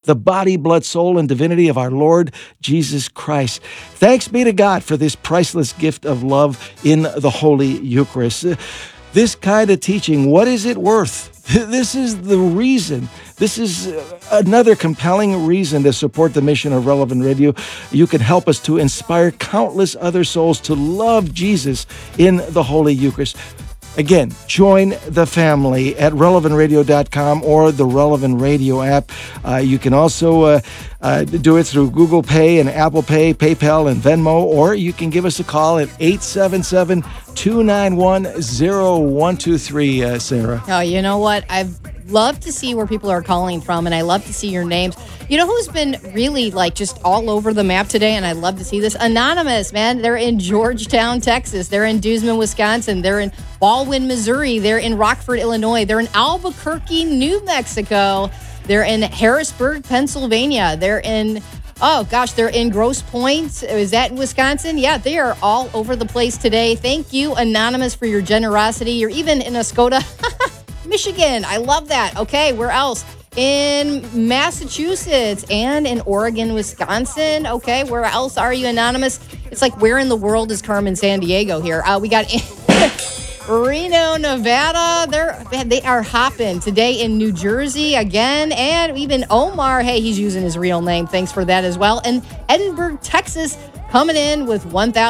the body, blood, soul, and divinity of our Lord Jesus Christ. Thanks be to God for this priceless gift of love in the Holy Eucharist. This kind of teaching, what is it worth? This is the reason. This is another compelling reason to support the mission of Relevant Radio. You can help us to inspire countless other souls to love Jesus in the Holy Eucharist. Again, join the family at relevantradio.com or the Relevant Radio app. You can also do it through Google Pay and Apple Pay, PayPal, and Venmo, or you can give us a call at 877-291-0123, Sarah. Oh, you know what? I've loved to see where people are calling from, and I love to see your names. You know who's been really just all over the map today, and I love to see this? Anonymous, man. They're in Georgetown, Texas. They're in Duzman, Wisconsin. They're in Baldwin, Missouri. They're in Rockford, Illinois. They're in Albuquerque, New Mexico. They're in Harrisburg, Pennsylvania. They're in, they're in Grosse Pointe. Is that in Wisconsin? Yeah, they are all over the place today. Thank you, Anonymous, for your generosity. You're even in Escoda, Michigan. I love that. Okay, where else? In Massachusetts and in Oregon, Wisconsin. Okay, where else are you, Anonymous? It's like, where in the world is Carmen Sandiego here? We got Reno, Nevada. They are hopping today in New Jersey again. And even Omar, hey, he's using his real name. Thanks for that as well. And Edinburgh, Texas, coming in with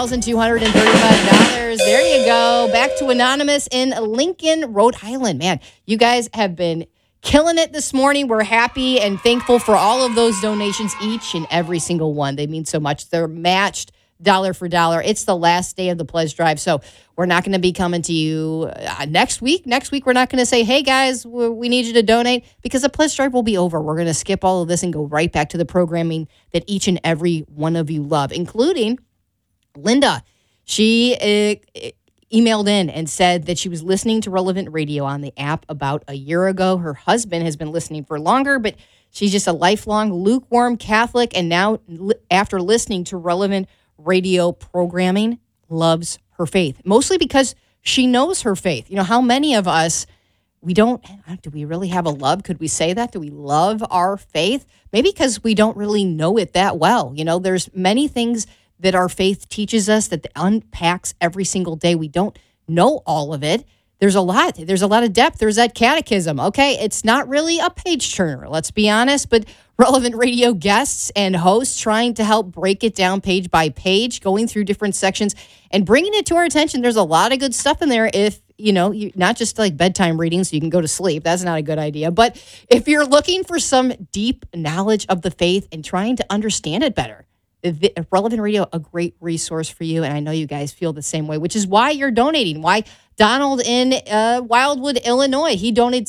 $1,235. There you go. Back to Anonymous in Lincoln, Rhode Island. Man, you guys have been killing it this morning. We're happy and thankful for all of those donations, each and every single one. They mean so much. They're matched dollar for dollar. It's the last day of the pledge drive, so we're not going to be coming to you next week. Next week, we're not going to say, hey, guys, we need you to donate, because the pledge drive will be over. We're going to skip all of this and go right back to the programming that each and every one of you love, including Linda. She emailed in and said that she was listening to Relevant Radio on the app about a year ago. Her husband has been listening for longer, but she's just a lifelong lukewarm Catholic, and now after listening to Relevant Radio programming, loves her faith, mostly because she knows her faith. You know, how many of us, do we really have a love? Could we say that? Do we love our faith? Maybe because we don't really know it that well. You know, there's many things that our faith teaches us that unpacks every single day. We don't know all of it. There's a lot of depth. There's that catechism. Okay, it's not really a page turner, let's be honest, but Relevant Radio guests and hosts trying to help break it down page by page, going through different sections and bringing it to our attention. There's a lot of good stuff in there. If, you not just like bedtime reading so you can go to sleep. That's not a good idea. But if you're looking for some deep knowledge of the faith and trying to understand it better, Relevant Radio, a great resource for you. And I know you guys feel the same way, which is why you're donating. Why Donald in Wildwood, Illinois, he donated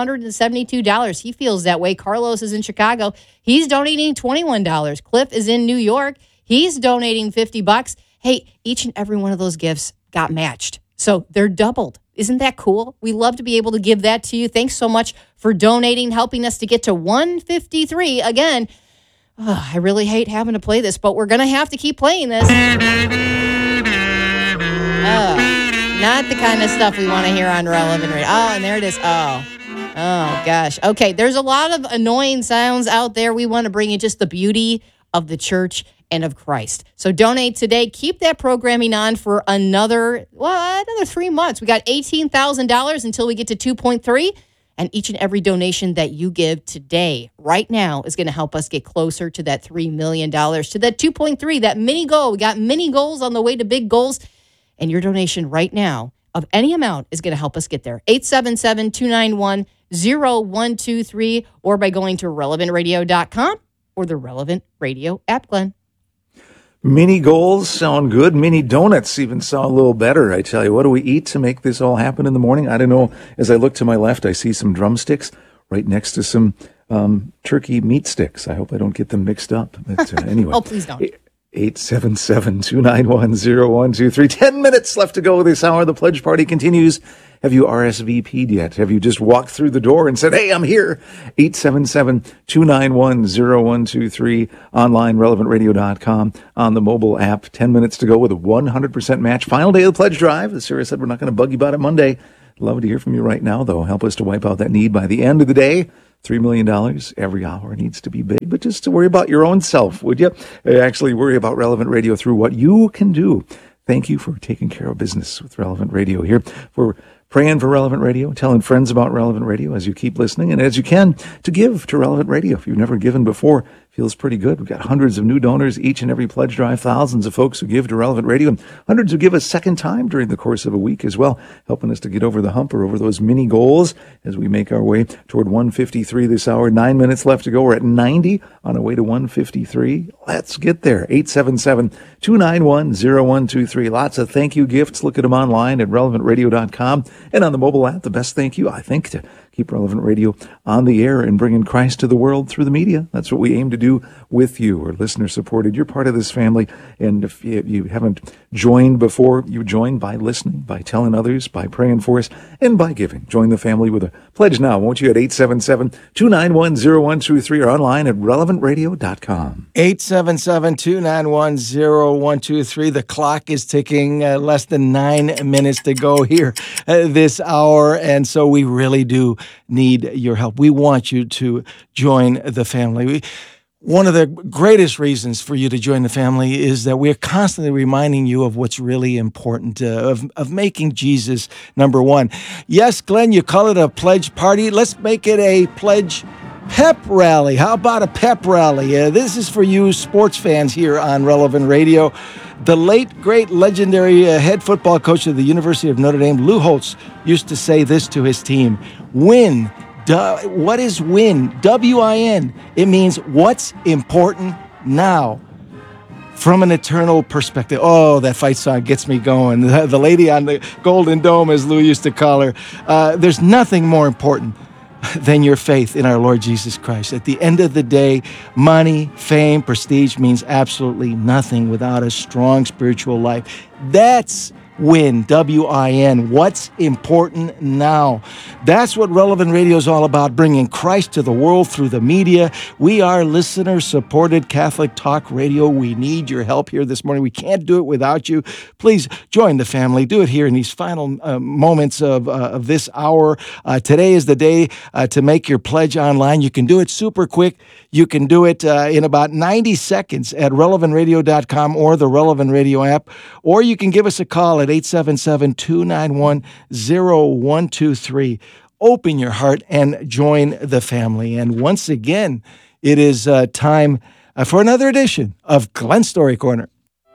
$772. He feels that way. Carlos is in Chicago. He's donating $21. Cliff is in New York. He's donating $50. Hey, each and every one of those gifts got matched. So they're doubled. Isn't that cool? We love to be able to give that to you. Thanks so much for donating, helping us to get to 153 again. I really hate having to play this, but we're going to have to keep playing this. Not the kind of stuff we want to hear on Relevant Radio. Oh, and there it is. Oh, gosh. Okay, there's a lot of annoying sounds out there. We want to bring you just the beauty of the church and of Christ. So donate today. Keep that programming on for another 3 months. We got $18,000 until we get to 2.3. And each and every donation that you give today, right now, is going to help us get closer to that $3 million, to that 2.3, that mini goal. We got mini goals on the way to big goals. And your donation right now of any amount is going to help us get there. 877-291-0123, or by going to relevantradio.com or the Relevant Radio app, Glenn. Mini goals sound good. Mini donuts even sound a little better. I tell you, what do we eat to make this all happen in the morning? I don't know. As I look to my left, I see some drumsticks right next to some turkey meat sticks. I hope I don't get them mixed up. But anyway. Oh, please don't. 877-291-0123. 10 minutes left to go this hour. The pledge party continues. Have you RSVP'd yet? Have you just walked through the door and said, hey, I'm here? 877-291-0123. Online, relevantradio.com. On the mobile app. 10 minutes to go with a 100% match. Final day of the pledge drive. As Sarah said, we're not going to bug you about it Monday. Love to hear from you right now, though. Help us to wipe out that need by the end of the day. $3 million every hour needs to be big, but just to worry about your own self, would you? Actually worry about Relevant Radio through what you can do. Thank you for taking care of business with Relevant Radio here. For praying for Relevant Radio, telling friends about Relevant Radio as you keep listening, and as you can to give to Relevant Radio. If you've never given before, feels pretty good. We've got hundreds of new donors each and every pledge drive, thousands of folks who give to Relevant Radio, and hundreds who give a second time during the course of a week as well, helping us to get over the hump or over those mini goals as we make our way toward 153 this hour. 9 minutes left to go. We're at 90 on our way to 153. Let's get there. 877-291-0123. Lots of thank you gifts. Look at them online at relevantradio.com and on the mobile app. The best thank you, I think, to keep Relevant Radio on the air and bringing Christ to the world through the media. That's what we aim to do with you. We're listener-supported. You're part of this family. And if you haven't joined before, you join by listening, by telling others, by praying for us, and by giving. Join the family with a pledge now, won't you, at 877-291-0123 or online at relevantradio.com. 877-291-0123. The clock is ticking. Less than 9 minutes to go here this hour. And so we really do need your help. We want you to join the family. One of the greatest reasons for you to join the family is that we're constantly reminding you of what's really important, of making Jesus number one. Yes, Glenn, you call it a pledge party. Let's make it a pledge pep rally. How about a pep rally? This is for you sports fans here on Relevant Radio. The late, great, legendary head football coach of the University of Notre Dame, Lou Holtz, used to say this to his team: win. What is win? W-I-N. It means what's important now from an eternal perspective. Oh, that fight song gets me going. The lady on the Golden Dome, as Lou used to call her. There's nothing more important than your faith in our Lord Jesus Christ. At the end of the day, money, fame, prestige means absolutely nothing without a strong spiritual life. That's win, W-I-N. What's important now? That's what Relevant Radio is all about, bringing Christ to the world through the media. We are listener-supported Catholic talk radio. We need your help here this morning. We can't do it without you. Please join the family. Do it here in these final moments of this hour. Today is the day to make your pledge online. You can do it super quick. You can do it in about 90 seconds at relevantradio.com or the Relevant Radio app, or you can give us a call at 877-291-0123. Open your heart and join the family. And once again, it is time for another edition of Glenn Story Corner.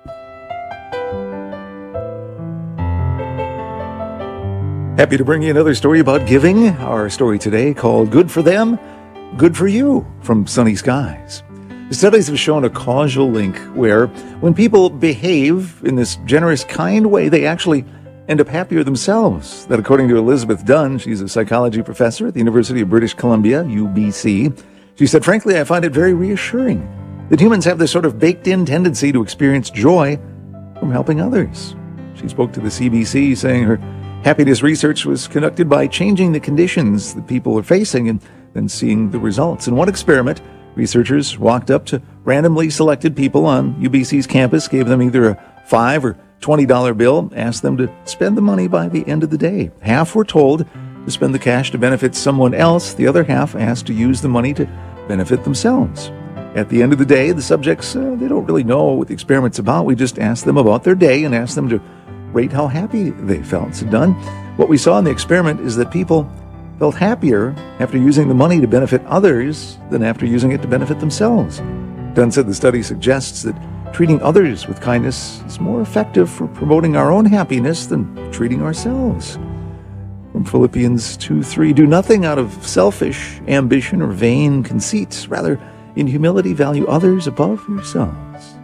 Happy to bring you another story about giving. Our story today called Good for Them, Good for You from Sunny Skies. The studies have shown a causal link where when people behave in this generous, kind way, they actually end up happier themselves. That according to Elizabeth Dunn, she's a psychology professor at the University of British Columbia, UBC. She said, frankly, I find it very reassuring that humans have this sort of baked-in tendency to experience joy from helping others. She spoke to the CBC saying her happiness research was conducted by changing the conditions that people are facing and then seeing the results. In one experiment, researchers walked up to randomly selected people on UBC's campus, gave them either a $5 or $20 bill, asked them to spend the money by the end of the day. Half were told to spend the cash to benefit someone else. The other half asked to use the money to benefit themselves. At the end of the day, the subjects, they don't really know what the experiment's about. We just asked them about their day and asked them to rate how happy they felt. So Dunn, what we saw in the experiment is that people felt happier after using the money to benefit others than after using it to benefit themselves. Dunn said the study suggests that treating others with kindness is more effective for promoting our own happiness than treating ourselves. From Philippians 2:3, do nothing out of selfish ambition or vain conceit. Rather, in humility, value others above yourselves.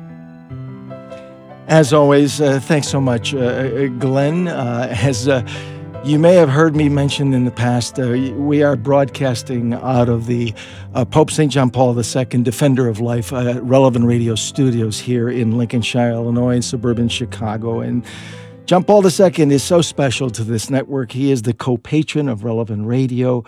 As always, thanks so much, Glenn. As you may have heard me mention in the past, we are broadcasting out of the Pope St. John Paul II Defender of Life Relevant Radio studios here in Lincolnshire, Illinois, in suburban Chicago. And John Paul II is so special to this network. He is the co-patron of Relevant Radio.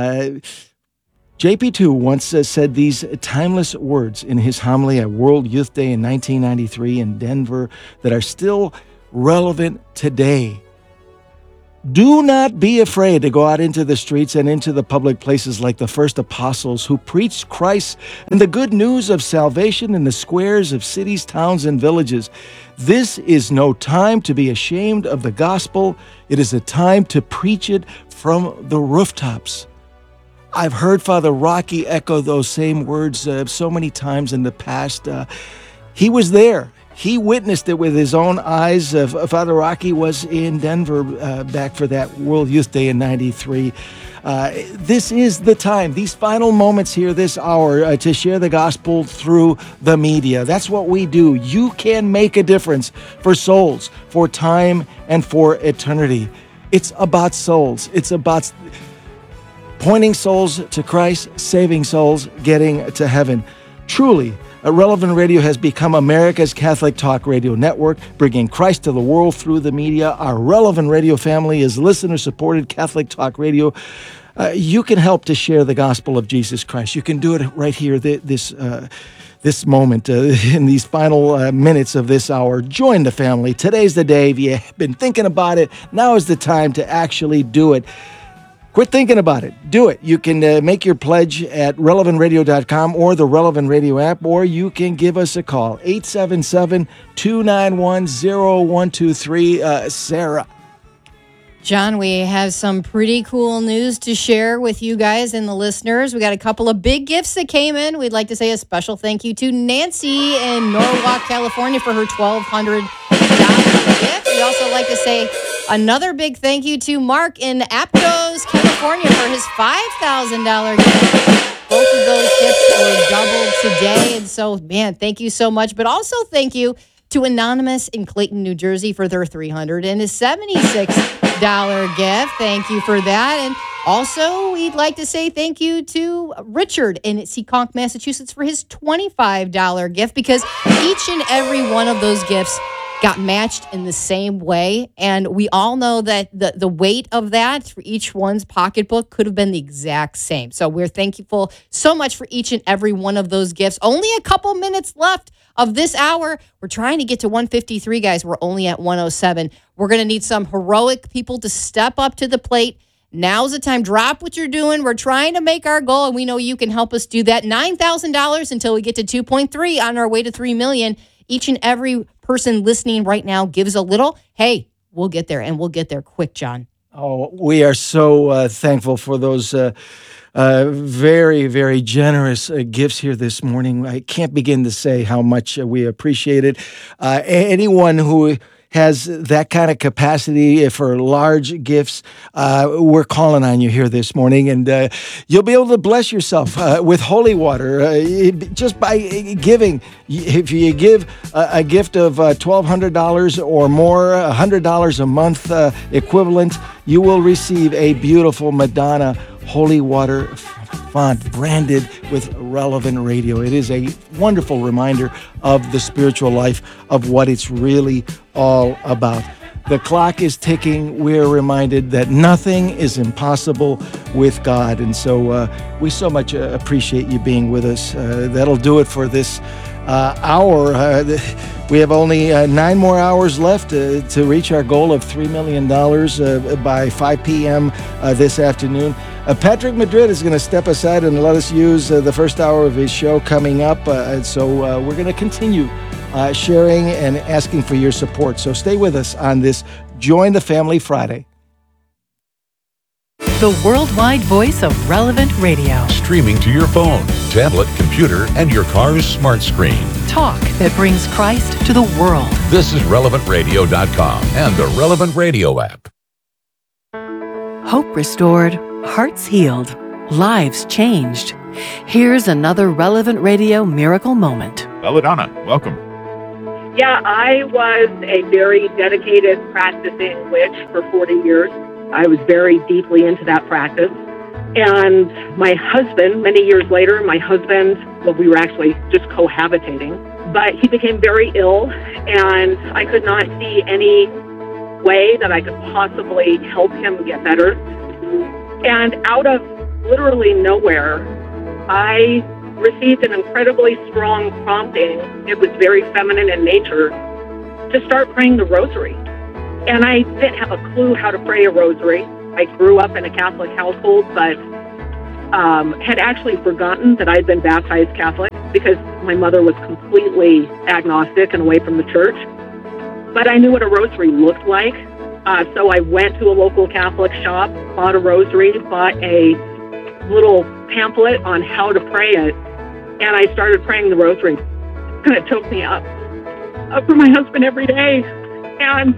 JP2 once said these timeless words in his homily at World Youth Day in 1993 in Denver that are still relevant today. Do not be afraid to go out into the streets and into the public places like the first apostles who preached Christ and the good news of salvation in the squares of cities, towns, and villages. This is no time to be ashamed of the gospel. It is a time to preach it from the rooftops. I've heard Father Rocky echo those same words so many times in the past. He was there. He witnessed it with his own eyes. Father Rocky was in Denver back for that World Youth Day in '93. This is the time, these final moments here, this hour, to share the gospel through the media. That's what we do. You can make a difference for souls, for time, and for eternity. It's about souls. It's about pointing souls to Christ, saving souls, getting to heaven. Truly, Relevant Radio has become America's Catholic Talk Radio network, bringing Christ to the world through the media. Our Relevant Radio family is listener-supported Catholic Talk Radio. You can help to share the gospel of Jesus Christ. You can do it right here, this moment, in these final minutes of this hour. Join the family. Today's the day. If you've been thinking about it, now is the time to actually do it. Quit thinking about it. Do it. You can make your pledge at relevantradio.com or the Relevant Radio app, or you can give us a call, 877-291-0123. Sarah. John, we have some pretty cool news to share with you guys and the listeners. We got a couple of big gifts that came in. We'd like to say a special thank you to Nancy in Norwalk, California for her $1,200 gift. We also like to say another big thank you to Mark in Aptos, California for his $5,000 gift. Both of those gifts were doubled today. And so, man, thank you so much. But also thank you to Anonymous in Clayton, New Jersey for their $376 gift. Thank you for that. And also, we'd like to say thank you to Richard in Seekonk, Massachusetts for his $25 gift, because each and every one of those gifts got matched in the same way. And we all know that the weight of that for each one's pocketbook could have been the exact same. So we're thankful so much for each and every one of those gifts. Only a couple minutes left of this hour. We're trying to get to 153, guys. We're only at 107. We're going to need some heroic people to step up to the plate. Now's the time. Drop what you're doing. We're trying to make our goal, and we know you can help us do that. $9,000 until we get to 2.3 on our way to 3 million. Each and every person listening right now gives a little. Hey, we'll get there, and we'll get there quick, John. Oh, we are so thankful for those very, very generous gifts here this morning. I can't begin to say how much we appreciate it. Anyone who has that kind of capacity for large gifts, we're calling on you here this morning, and you'll be able to bless yourself with holy water just by giving. If you give a gift of $1,200 or more, $100 a month equivalent, you will receive a beautiful Madonna holy water font branded with Relevant Radio. It is a wonderful reminder of the spiritual life, of what it's really all about. The clock is ticking. We're reminded that nothing is impossible with God. And so we so much appreciate you being with us. That'll do it for this hour. We have only 9 more hours left to reach our goal of $3 million by 5 p.m. This afternoon. Patrick Madrid is going to step aside and let us use the first hour of his show coming up. So we're going to continue sharing and asking for your support. So stay with us on this Join the Family Friday. The worldwide voice of Relevant Radio. Streaming to your phone, tablet, computer, and your car's smart screen. Talk that brings Christ to the world. This is relevantradio.com and the Relevant Radio app. Hope restored, hearts healed, lives changed. Here's another Relevant Radio miracle moment. Belladonna, welcome. Yeah, I was a very dedicated practicing witch for 40 years. I was very deeply into that practice. And my husband, many years later, we were actually just cohabitating, but he became very ill, and I could not see any way that I could possibly help him get better. And out of literally nowhere, I received an incredibly strong prompting. It was very feminine in nature, to start praying the rosary. And I didn't have a clue how to pray a rosary. I grew up in a Catholic household, but had actually forgotten that I'd been baptized Catholic because my mother was completely agnostic and away from the church. But I knew what a rosary looked like. So I went to a local Catholic shop, bought a rosary, bought a little pamphlet on how to pray it, and I started praying the rosary. And it took me up for my husband every day. And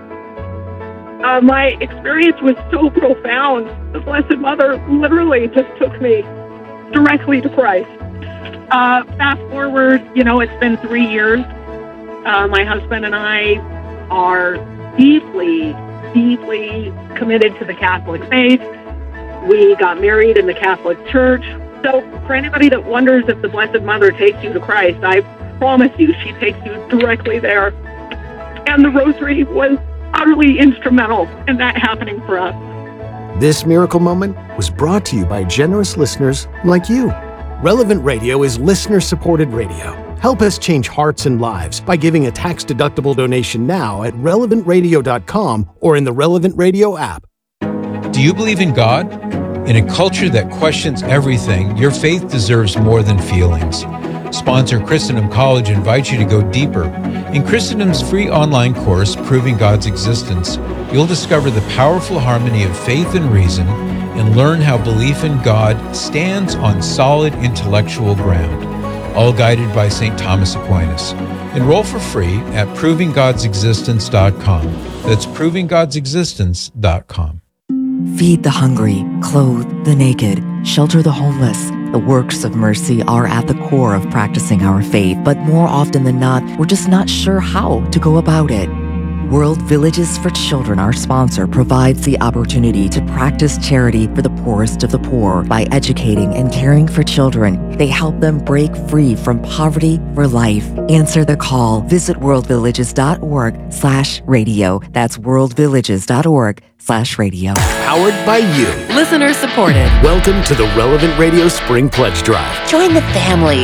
my experience was so profound. The Blessed Mother literally just took me directly to Christ. Fast forward, it's been 3 years. My husband and I are deeply, deeply committed to the Catholic faith. We got married in the Catholic Church. So for anybody that wonders if the Blessed Mother takes you to Christ, I promise you she takes you directly there. And the rosary was utterly instrumental in that happening for us. This miracle moment was brought to you by generous listeners like you. Relevant Radio is listener-supported radio. Help us change hearts and lives by giving a tax-deductible donation now at relevantradio.com or in the Relevant Radio app. Do you believe in God? In a culture that questions everything, your faith deserves more than feelings. Sponsor Christendom College invites you to go deeper. In Christendom's free online course, Proving God's Existence, you'll discover the powerful harmony of faith and reason and learn how belief in God stands on solid intellectual ground, all guided by St. Thomas Aquinas. Enroll for free at provinggodsexistence.com. That's provinggodsexistence.com. Feed the hungry, clothe the naked, shelter the homeless. The works of mercy are at the core of practicing our faith, but more often than not, we're just not sure how to go about it. World Villages for Children, our sponsor, provides the opportunity to practice charity for the poorest of the poor by educating and caring for children. They help them break free from poverty for life. Answer the call. Visit worldvillages.org/radio. That's worldvillages.org/radio. Powered by you. Listener supported. Welcome to the Relevant Radio Spring Pledge Drive. Join the family.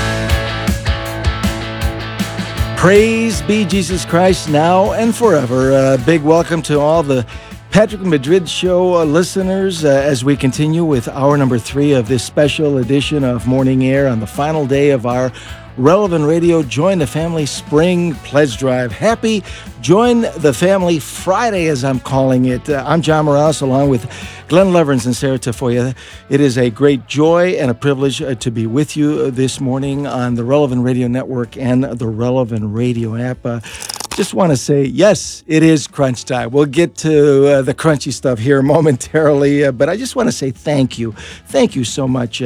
Praise be Jesus Christ now and forever. A big welcome to all the Patrick Madrid Show listeners as we continue with hour number 3 of this special edition of Morning Air on the final day of our Relevant Radio Join the Family Spring Pledge Drive. Happy Join the Family Friday, as I'm calling it. I'm John Morales, along with Glenn Leverins and Sarah Tafoya. It is a great joy and a privilege to be with you this morning on the Relevant Radio Network and the Relevant Radio app. Just want to say, yes, it is crunch time. We'll get to the crunchy stuff here momentarily, but I just want to say thank you. Thank you so much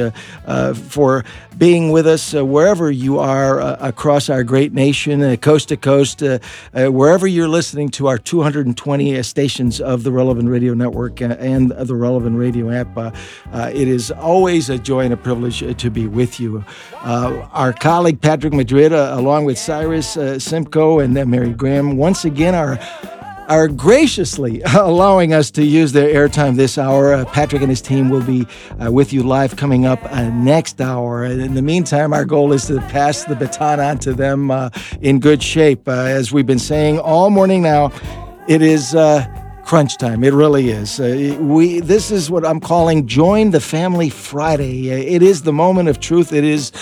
for being with us wherever you are across our great nation, coast to coast, wherever you're listening to our 220 stations of the Relevant Radio Network and the Relevant Radio app. It is always a joy and a privilege to be with you. Our colleague Patrick Madrid, along with Cyrus Simcoe and Mary Graham, once again are graciously allowing us to use their airtime this hour. Patrick and his team will be with you live coming up next hour. In the meantime, our goal is to pass the baton on to them in good shape. As we've been saying all morning now, it is crunch time. It really is. This is what I'm calling Join the Family Friday. It is the moment of truth. It is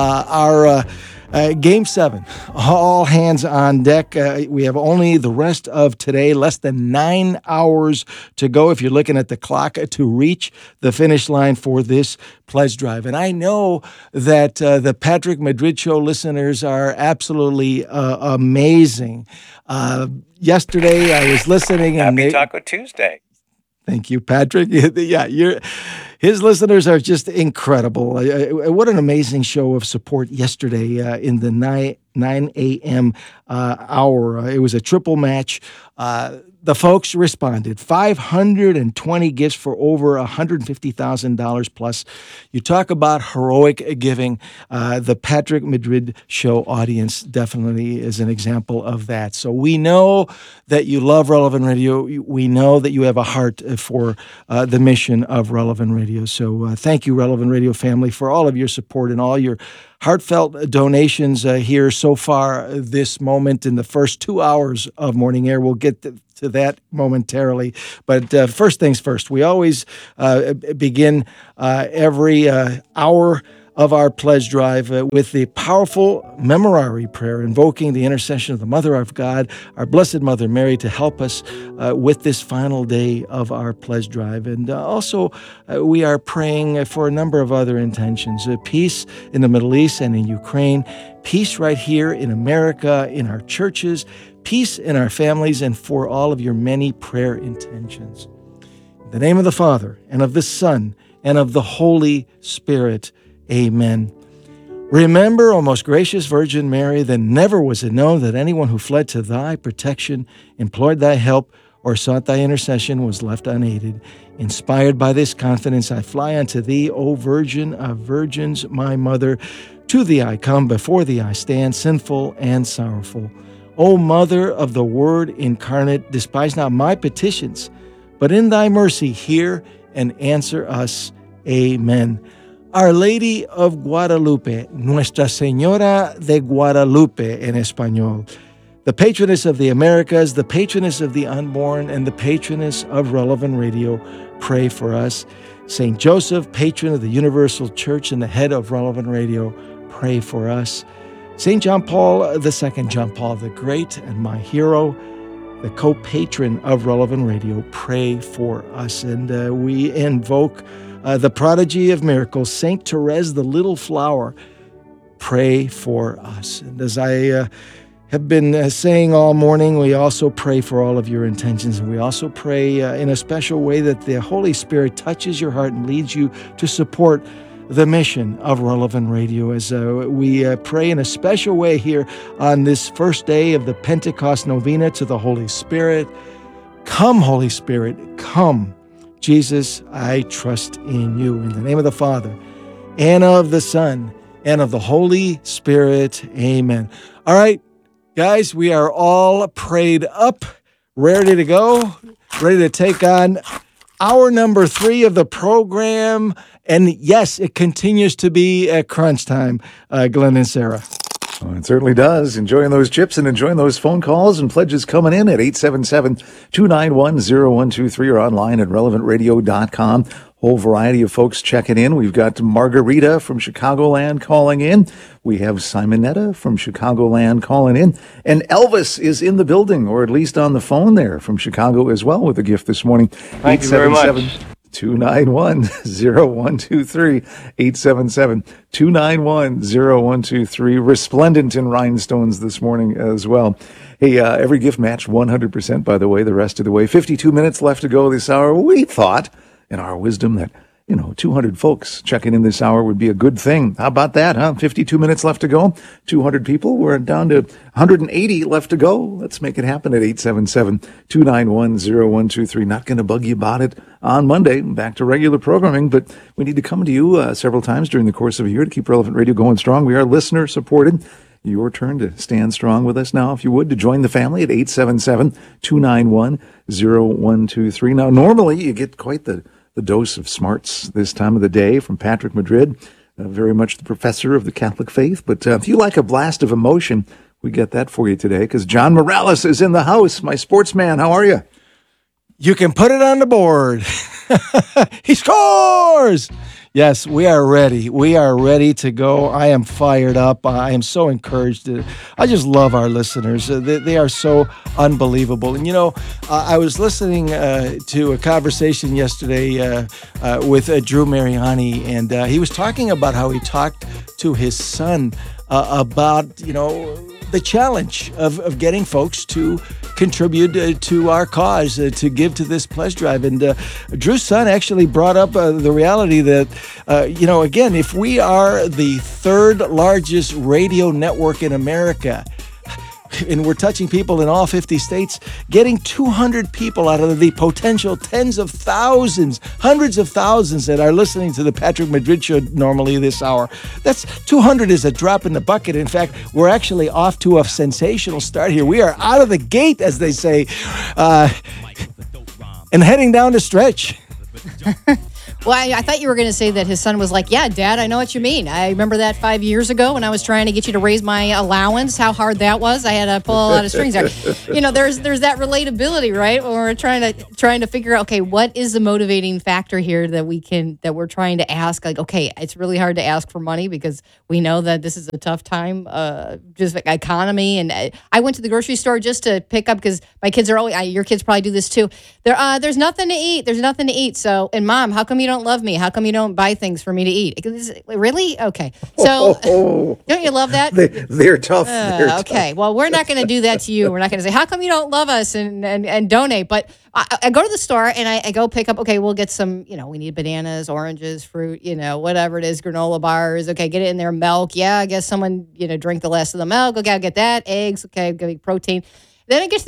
our Game 7, all hands on deck. We have only the rest of today, less than 9 hours to go if you're looking at the clock to reach the finish line for this pledge drive. And I know that the Patrick Madrid Show listeners are absolutely amazing. Yesterday I was listening. Happy Taco Tuesday. Thank you, Patrick. Yeah, his listeners are just incredible. What an amazing show of support yesterday in the 9 a.m. hour. It was a triple match. The folks responded. 520 gifts for over $150,000 plus. You talk about heroic giving. The Patrick Madrid Show audience definitely is an example of that. So we know that you love Relevant Radio. We know that you have a heart for the mission of Relevant Radio. So thank you, Relevant Radio family, for all of your support and all your heartfelt donations here so far this moment in the first 2 hours of Morning Air. We'll get to that momentarily. But first things first, we always begin every hour of our pledge drive with the powerful memorare prayer, invoking the intercession of the Mother of God, our Blessed Mother Mary, to help us with this final day of our pledge drive. And also, we are praying for a number of other intentions: peace in the Middle East and in Ukraine, peace right here in America, in our churches, peace in our families, and for all of your many prayer intentions. In the name of the Father, and of the Son, and of the Holy Spirit. Amen. Remember, O most gracious Virgin Mary, that never was it known that anyone who fled to thy protection, implored thy help, or sought thy intercession was left unaided. Inspired by this confidence, I fly unto thee, O Virgin of Virgins, my Mother. To thee I come, before thee I stand, sinful and sorrowful. O Mother of the Word incarnate, despise not my petitions, but in thy mercy hear and answer us. Amen. Our Lady of Guadalupe, Nuestra Señora de Guadalupe en español, the patroness of the Americas, the patroness of the unborn, and the patroness of Relevant Radio, pray for us. Saint Joseph, patron of the Universal Church and the head of Relevant Radio, pray for us. Saint John Paul II, John Paul the Great, and my hero, the co-patron of Relevant Radio, pray for us. And we invoke the prodigy of miracles, Saint Therese the Little Flower, pray for us. And as I have been saying all morning, we also pray for all of your intentions, and we also pray in a special way that the Holy Spirit touches your heart and leads you to support the mission of Relevant Radio, as we pray in a special way here on this first day of the Pentecost Novena to the Holy Spirit. Come, Holy Spirit, come. Jesus, I trust in you. In the name of the Father, and of the Son, and of the Holy Spirit. Amen. All right, guys, we are all prayed up, ready to go, ready to take on hour number 3 of the program. And yes, it continues to be at crunch time, Glenn and Sarah. Oh, it certainly does. Enjoying those chips and enjoying those phone calls and pledges coming in at 877-291-0123 or online at relevantradio.com. Whole variety of folks checking in. We've got Margarita from Chicagoland calling in. We have Simonetta from Chicagoland calling in. And Elvis is in the building, or at least on the phone there from Chicago as well with a gift this morning. Thank you very much. 291-0123, 877-291-0123. Resplendent in rhinestones this morning as well. Hey, every gift matched 100%, by the way, the rest of the way. 52 minutes left to go this hour. We thought, in our wisdom, that 200 folks checking in this hour would be a good thing. How about that, huh? 52 minutes left to go. 200 people. We're down to 180 left to go. Let's make it happen at 877-291-0123. Not going to bug you about it on Monday. Back to regular programming, but we need to come to you several times during the course of a year to keep Relevant Radio going strong. We are listener supported. Your turn to stand strong with us now, if you would, to join the family at 877-291-0123. Now, normally you get quite the dose of smarts this time of the day from Patrick Madrid, very much the professor of the Catholic faith. But if you like a blast of emotion, we get that for you today, because John Morales is in the house. My sportsman, how are you? You can put it on the board. He scores! Yes, we are ready. We are ready to go. I am fired up. I am so encouraged. I just love our listeners. They are so unbelievable. And, I was listening to a conversation yesterday with Drew Mariani, and he was talking about how he talked to his son about, the challenge of getting folks to contribute to our cause, to give to this pledge drive. And Drew's son actually brought up the reality that, again, if we are the 3rd largest radio network in America, and we're touching people in all 50 states, getting 200 people out of the potential tens of thousands, hundreds of thousands that are listening to the Patrick Madrid Show normally this hour. That's 200 is a drop in the bucket. In fact, we're actually off to a sensational start here. We are out of the gate, as they say, and heading down the stretch. Well, I thought you were going to say that his son was like, yeah, Dad, I know what you mean. I remember that 5 years ago when I was trying to get you to raise my allowance, how hard that was. I had to pull a lot of strings there. There's that relatability, right? When we're trying to figure out, okay, what is the motivating factor here that we're trying to ask? Like, okay, it's really hard to ask for money because we know that this is a tough time, just like economy. And I went to the grocery store just to pick up because my kids are always, your kids probably do this too. There's nothing to eat. There's nothing to eat. So, and Mom, how come you don't love me? How come you don't buy things for me to eat? Really? Okay. So don't you love that? They're tough. Okay. Well, we're not going to do that to you. We're not going to say, how come you don't love us and donate? But I go to the store and I go pick up, okay, we'll get some, we need bananas, oranges, fruit, whatever it is, granola bars. Okay, get it in there. Milk. Yeah, I guess someone, drink the last of the milk. Okay, I'll get that. Eggs. Okay, get protein. Then it gets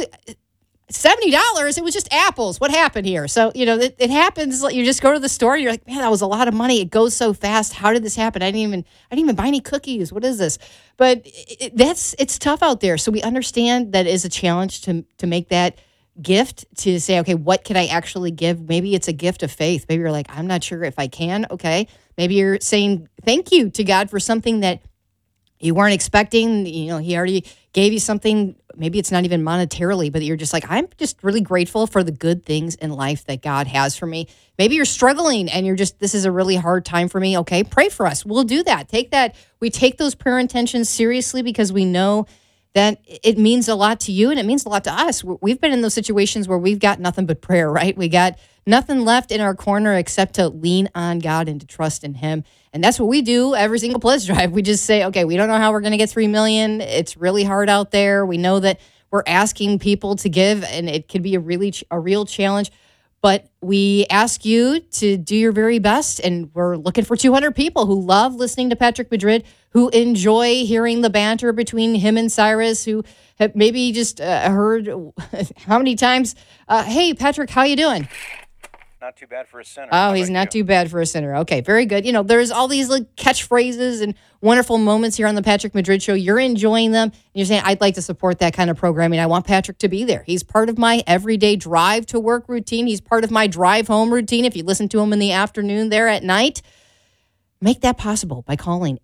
$70. It was just apples. What happened here? So, it happens. You just go to the store. You're like, man, that was a lot of money. It goes so fast. How did this happen? I didn't even buy any cookies. What is this? But it's tough out there. So we understand that is a challenge to make that gift, to say, okay, what can I actually give? Maybe it's a gift of faith. Maybe you're like, I'm not sure if I can. Okay. Maybe you're saying thank you to God for something that you weren't expecting. He already gave you something. Maybe it's not even monetarily, but you're just like, I'm just really grateful for the good things in life that God has for me. Maybe you're struggling and you're just, this is a really hard time for me. Okay, pray for us. We'll do that. We take those prayer intentions seriously because we know that it means a lot to you and it means a lot to us. We've been in those situations where we've got nothing but prayer, right? We got nothing left in our corner except to lean on God and to trust in Him. And that's what we do every single pledge drive. We just say, okay, we don't know how we're going to get $3 million. It's really hard out there. We know that we're asking people to give, and it could be a real challenge. But we ask you to do your very best, and we're looking for 200 people who love listening to Patrick Madrid, who enjoy hearing the banter between him and Cyrus, who have maybe just heard how many times, hey, Patrick, how you doing? Not too bad for a sinner. Oh, he's not too bad for a sinner. Okay, very good. There's all these catchphrases and wonderful moments here on the Patrick Madrid Show. You're enjoying them. And you're saying, I'd like to support that kind of programming. I want Patrick to be there. He's part of my everyday drive to work routine. He's part of my drive home routine. If you listen to him in the afternoon there at night, make that possible by calling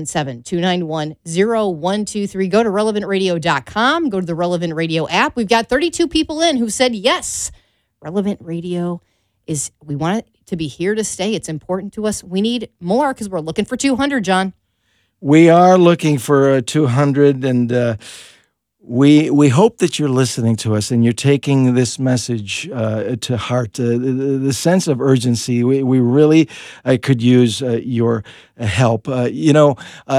877-291-0123. Go to relevantradio.com. Go to the Relevant Radio app. We've got 32 people in who said yes. Relevant Radio we want it to be here to stay. It's important to us. We need more because we're looking for 200, John. We are looking for 200, and we hope that you're listening to us and you're taking this message to heart. The sense of urgency, we really could use your help. You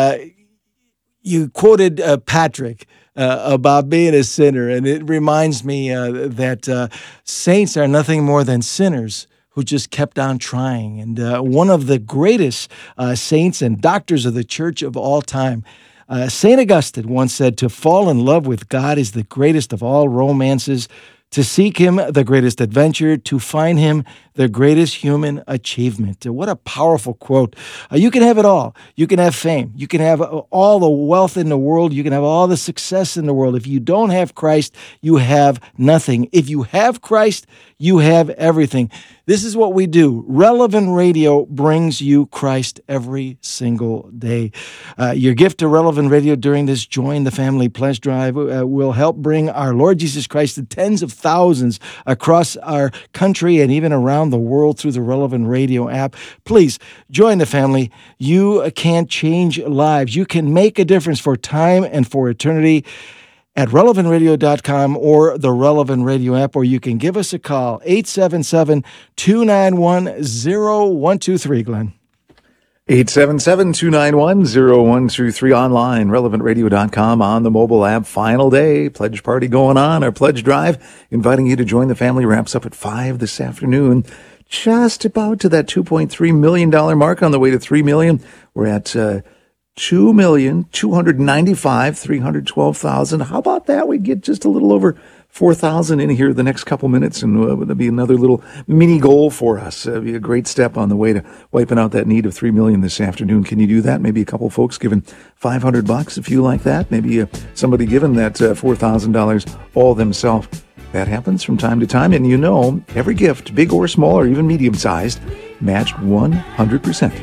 quoted Patrick about being a sinner, and it reminds me that saints are nothing more than sinners who just kept on trying. And one of the greatest saints and doctors of the church of all time, St. Augustine, once said, to fall in love with God is the greatest of all romances, to seek Him the greatest adventure, to find Him the greatest human achievement. What a powerful quote. You can have it all. You can have fame. You can have all the wealth in the world. You can have all the success in the world. If you don't have Christ, you have nothing. If you have Christ, you have everything. This is what we do. Relevant Radio brings you Christ every single day. Your gift to Relevant Radio during this Join the Family Pledge Drive will help bring our Lord Jesus Christ to tens of thousands across our country and even around the world through the Relevant Radio app. Please join the family. You can change lives. You can make a difference for time and for eternity at relevantradio.com or the Relevant Radio app, or you can give us a call, 877-291-0123, Glenn. 877-291-0123 online, relevantradio.com, on the mobile app. Final day, pledge party going on, our pledge drive, inviting you to join the family, wraps up at 5 this afternoon. Just about to that $2.3 million mark, on the way to $3 million. We're at $2,295,312,000. How about that? We get just a little over 4,000 in here the next couple minutes, and that'll be another little mini goal for us. It'll be a great step on the way to wiping out that need of $3 million this afternoon. Can you do that? Maybe a couple folks giving $500 if you like that. Maybe somebody giving that $4,000 all themselves. That happens from time to time, and you know, every gift, big or small or even medium-sized, matched 100%.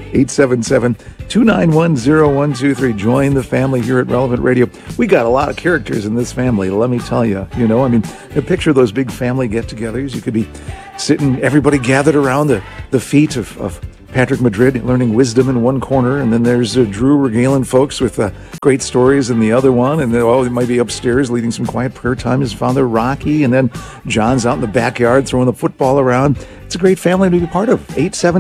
877-291-0123. Join the family here at Relevant Radio. We got a lot of characters in this family, let me tell you. You know, I mean, picture those big family get-togethers. You could be sitting, everybody gathered around the feet of Patrick Madrid, learning wisdom in one corner, and then there's Drew regaling folks with great stories in the other one, and then, it might be upstairs leading some quiet prayer time, his father Rocky, and then John's out in the backyard throwing the football around. It's a great family to be part of.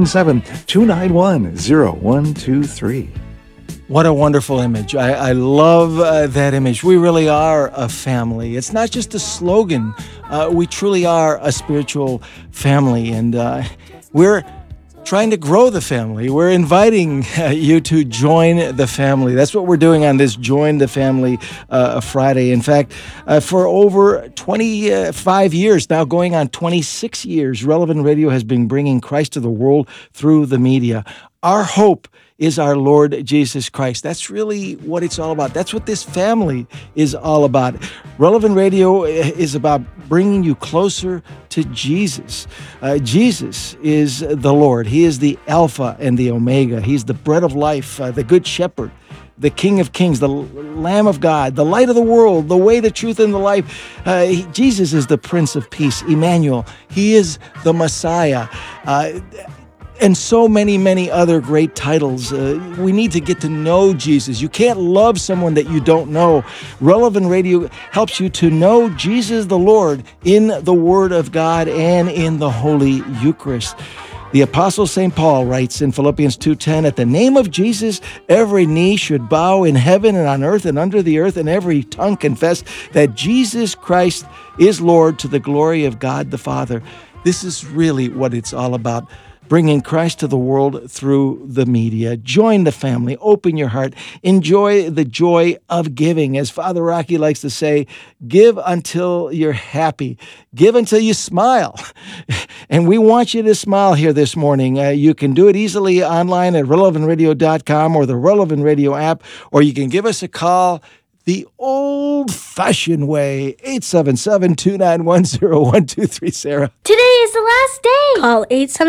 877-291-0123. What a wonderful image. I love that image. We really are a family. It's not just a slogan. We truly are a spiritual family, and we're trying to grow the family. We're inviting you to join the family. That's what we're doing on this Join the Family Friday. In fact, for over 25 years, now going on 26 years, Relevant Radio has been bringing Christ to the world through the media. Our hope is our Lord Jesus Christ. That's really what it's all about. That's what this family is all about. Relevant Radio is about bringing you closer to Jesus. Jesus is the Lord. He is the Alpha and the Omega. He's the bread of life, the Good Shepherd, the King of Kings, the Lamb of God, the light of the world, the way, the truth, and the life. Jesus is the Prince of Peace, Emmanuel. He is the Messiah. And so many, many other great titles. We need to get to know Jesus. You can't love someone that you don't know. Relevant Radio helps you to know Jesus the Lord in the Word of God and in the Holy Eucharist. The Apostle St. Paul writes in Philippians 2:10, "At the name of Jesus, every knee should bow in heaven and on earth and under the earth, and every tongue confess that Jesus Christ is Lord, to the glory of God the Father." This is really what it's all about. Bringing Christ to the world through the media. Join the family. Open your heart. Enjoy the joy of giving. As Father Rocky likes to say, give until you're happy. Give until you smile. And we want you to smile here this morning. You can do it easily online at relevantradio.com or the Relevant Radio app, or you can give us a call the old-fashioned way, 877-291-0123, Sarah. Today is the last day. Call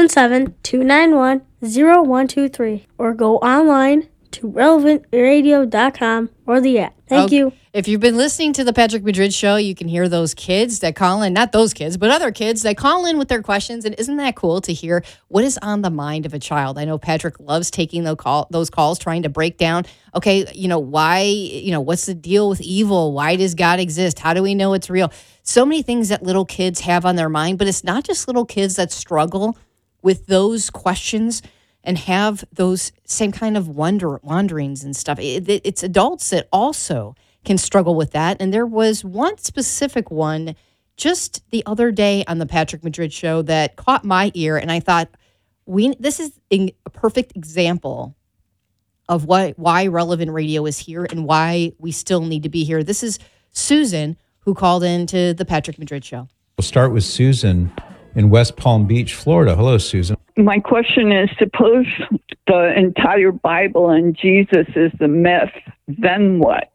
877-291-0123 or go online to relevantradio.com or the app. Thank you. If you've been listening to the Patrick Madrid Show, you can hear those kids that call in, not those kids, but other kids that call in with their questions. And isn't that cool to hear what is on the mind of a child? I know Patrick loves taking those calls, trying to break down, okay, why, what's the deal with evil? Why does God exist? How do we know it's real? So many things that little kids have on their mind, but it's not just little kids that struggle with those questions and have those same kind of wanderings and stuff. It's adults that also can struggle with that. And there was one specific one just the other day on the Patrick Madrid Show that caught my ear. And I thought, this is a perfect example of why Relevant Radio is here and why we still need to be here. This is Susan, who called into the Patrick Madrid Show. We'll start with Susan in West Palm Beach, Florida. Hello, Susan. My question is, suppose the entire Bible and Jesus is the myth, then what?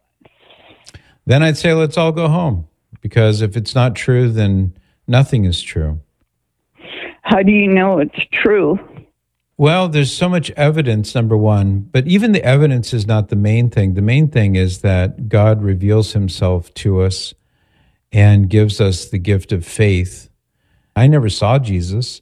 Then I'd say let's all go home, because if it's not true, then nothing is true. How do you know it's true? Well, there's so much evidence, number one, but even the evidence is not the main thing. The main thing is that God reveals himself to us and gives us the gift of faith. I never saw Jesus,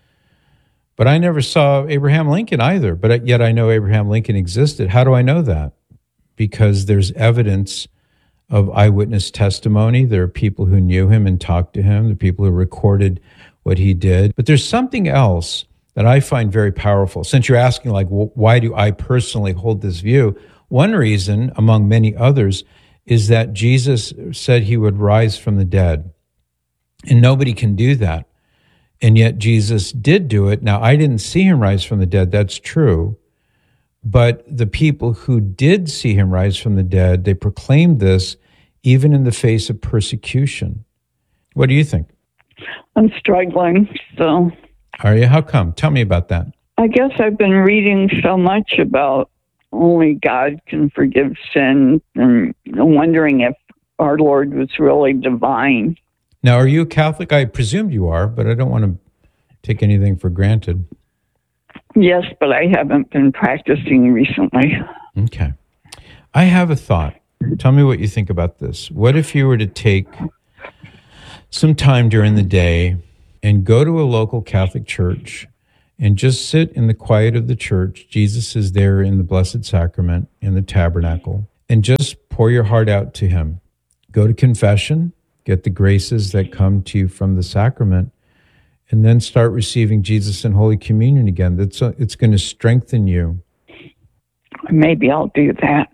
but I never saw Abraham Lincoln either, but yet I know Abraham Lincoln existed. How do I know that? Because there's evidence of eyewitness testimony. There are people who knew him and talked to him. There are people who recorded what he did. But there's something else that I find very powerful. Since you're asking, why do I personally hold this view? One reason, among many others, is that Jesus said he would rise from the dead. And nobody can do that. And yet Jesus did do it. Now, I didn't see him rise from the dead. That's true. But the people who did see him rise from the dead, they proclaimed this even in the face of persecution. What do you think? I'm struggling, so. Are you? How come? Tell me about that. I guess I've been reading so much about only God can forgive sin and wondering if our Lord was really divine. Now, are you a Catholic? I presumed you are, but I don't want to take anything for granted. Yes, but I haven't been practicing recently. Okay. I have a thought. Tell me what you think about this. What if you were to take some time during the day and go to a local Catholic church and just sit in the quiet of the church? Jesus is there in the Blessed Sacrament, in the tabernacle, and just pour your heart out to him. Go to confession, get the graces that come to you from the sacrament, and then start receiving Jesus in Holy Communion again. It's going to strengthen you. Maybe I'll do that.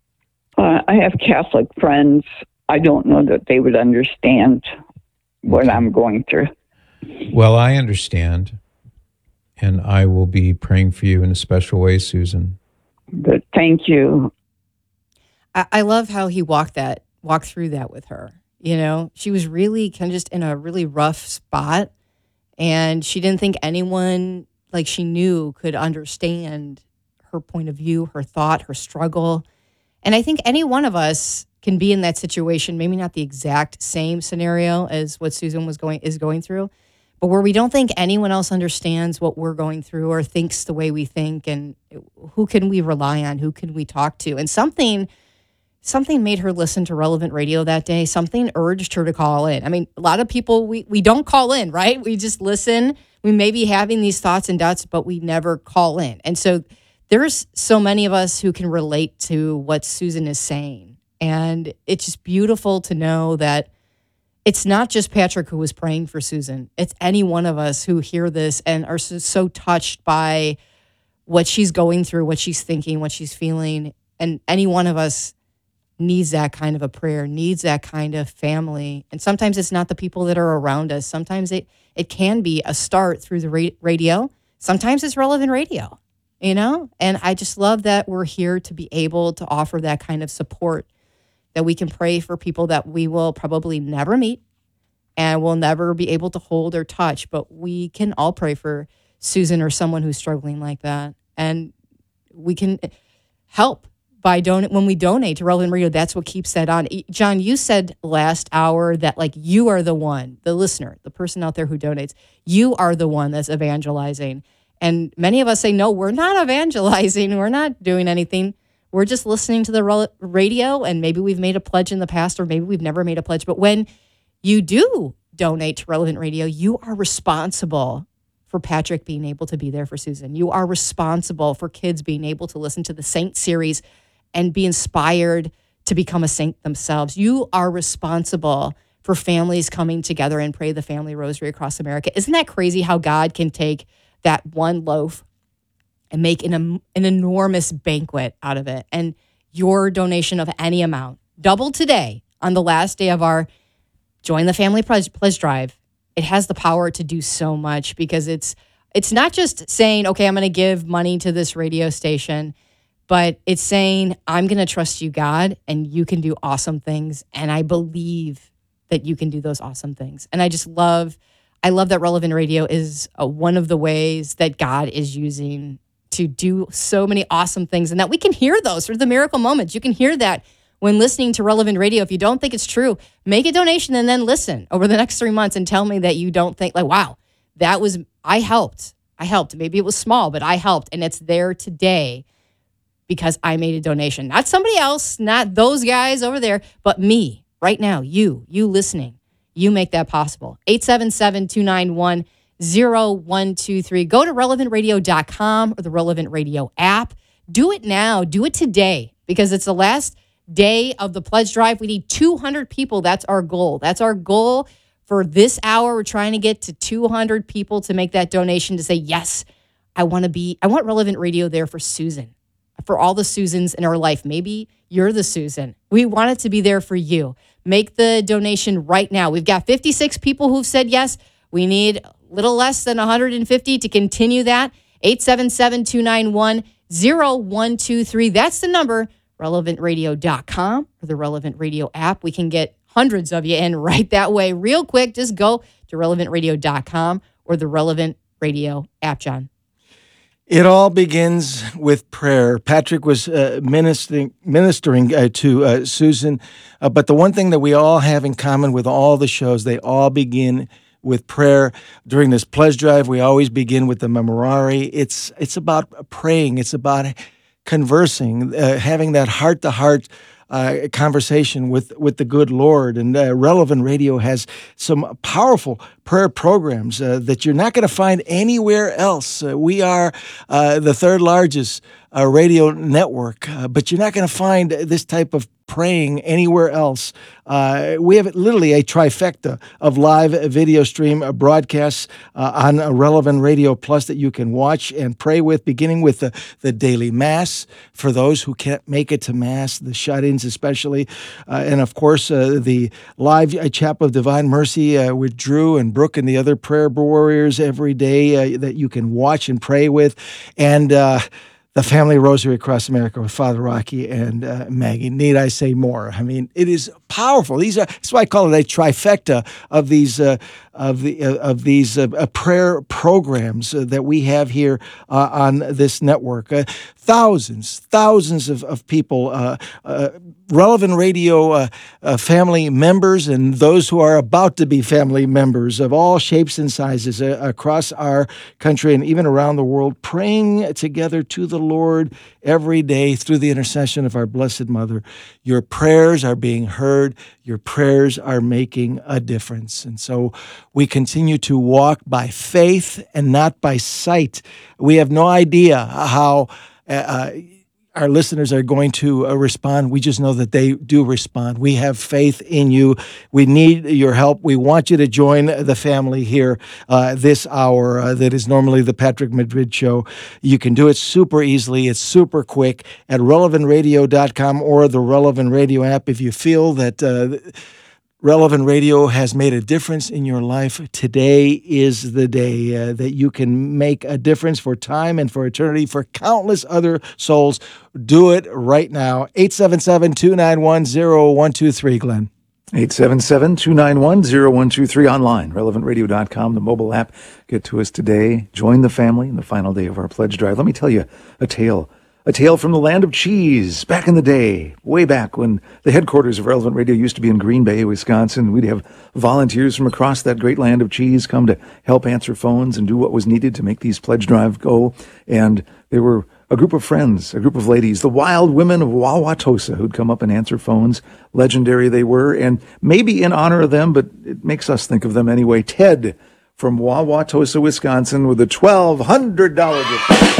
I have Catholic friends. I don't know that they would understand what I'm going through. Well, I understand, and I will be praying for you in a special way, Susan. But thank you. I love how he walked through that with her. You know, she was really kind of just in a really rough spot, and she didn't think anyone like she knew could understand her point of view, her thought, her struggle. And I think any one of us can be in that situation, maybe not the exact same scenario as what Susan is going through, but where we don't think anyone else understands what we're going through or thinks the way we think, and who can we rely on? Who can we talk to? And something made her listen to Relevant Radio that day. Something urged her to call in. I mean, a lot of people, we don't call in, right? We just listen. We may be having these thoughts and doubts, but we never call in. And so there's so many of us who can relate to what Susan is saying. And it's just beautiful to know that it's not just Patrick who was praying for Susan. It's any one of us who hear this and are so touched by what she's going through, what she's thinking, what she's feeling. And any one of us needs that kind of a prayer, needs that kind of family. And sometimes it's not the people that are around us. Sometimes it can be a start through the radio. Sometimes it's Relevant Radio, you know? And I just love that we're here to be able to offer that kind of support, that we can pray for people that we will probably never meet and will never be able to hold or touch, but we can all pray for Susan or someone who's struggling like that. And we can help by when we donate to Relevant Radio. That's what keeps that on. John, you said last hour that like you are the one, the listener, the person out there who donates, you are the one that's evangelizing. And many of us say, no, we're not evangelizing. We're not doing anything. We're just listening to the radio, and maybe we've made a pledge in the past, or maybe we've never made a pledge. But when you do donate to Relevant Radio, you are responsible for Patrick being able to be there for Susan. You are responsible for kids being able to listen to the Saint series and be inspired to become a saint themselves. You are responsible for families coming together and pray the family rosary across America. Isn't that crazy how God can take that one loaf and make an enormous banquet out of it? And your donation of any amount, double today on the last day of our Join the Family Pledge Drive, it has the power to do so much, because it's not just saying, okay, I'm going to give money to this radio station, but it's saying, I'm going to trust you, God, and you can do awesome things. And I believe that you can do those awesome things. And I love that Relevant Radio is one of the ways that God is using to do so many awesome things, and that we can hear those through the miracle moments. You can hear that when listening to Relevant Radio. If you don't think it's true, make a donation and then listen over the next 3 months and tell me that you don't think, like, wow, I helped. Maybe it was small, but I helped. And it's there today because I made a donation. Not somebody else, not those guys over there, but me right now, you listening. You make that possible. 877-291-0123. Go to relevantradio.com or the Relevant Radio app. Do it now. Do it today, because it's the last day of the pledge drive. We need 200 people. That's our goal. That's our goal for this hour. We're trying to get to 200 people to make that donation, to say, yes, I want Relevant Radio there for Susan, for all the Susans in our life. Maybe you're the Susan. We want it to be there for you. Make the donation right now. We've got 56 people who've said yes. We need a little less than 150 to continue that. 877-291-0123. That's the number. relevantradio.com or the Relevant Radio app. We can get hundreds of you in right that way. Real quick, just go to relevantradio.com or the Relevant Radio app, John. It all begins with prayer. Patrick was ministering to Susan, but the one thing that we all have in common with all the shows, they all begin with prayer. During this pledge drive, we always begin with the memorare. It's about praying. It's about conversing, having that heart-to-heart conversation with the good Lord. And Relevant Radio has some powerful prayer programs that you're not going to find anywhere else. We are the third largest radio network, but you're not going to find this type of praying anywhere else. We have literally a trifecta of live video stream broadcasts on Relevant Radio Plus that you can watch and pray with, beginning with the daily Mass for those who can't make it to Mass, the shut-ins especially, and of course the live Chapel of Divine Mercy with Drew and Brooke and the other prayer warriors every day that you can watch and pray with, and the Family Rosary Across America with Father Rocky and Maggie. Need I say more? I mean, it is powerful. That's why I call it a trifecta of these prayer programs that we have here on this network. Thousands of people, Relevant Radio family members, and those who are about to be family members of all shapes and sizes across our country and even around the world, praying together to the Lord every day through the intercession of our Blessed Mother. Your prayers are being heard. Your prayers are making a difference. And so we continue to walk by faith and not by sight. We have no idea how our listeners are going to respond. We just know that they do respond. We have faith in you. We need your help. We want you to join the family here this hour that is normally the Patrick Madrid Show. You can do it super easily. It's super quick at relevantradio.com or the Relevant Radio app. If you feel that Relevant Radio has made a difference in your life, today is the day that you can make a difference for time and for eternity for countless other souls. Do it right now. 877-291-0123, Glenn. 877-291-0123 online, relevantradio.com, the mobile app. Get to us today. Join the family in the final day of our pledge drive. Let me tell you a tale from the land of cheese. Back in the day, way back when the headquarters of Relevant Radio used to be in Green Bay, Wisconsin, we'd have volunteers from across that great land of cheese come to help answer phones and do what was needed to make these pledge drive go. And there were a group of friends, a group of ladies, the wild women of Wauwatosa, who'd come up and answer phones. Legendary they were, and maybe in honor of them, but it makes us think of them anyway. Ted from Wauwatosa, Wisconsin, with a $1,200 gift.